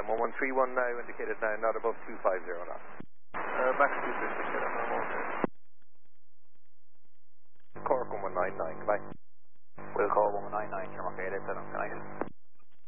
climb 1131 now, indicated now, not above 250 knots. Max 250, indicated normal. Cork 1199, goodbye. We'll call 199, Shamrock 887, can I?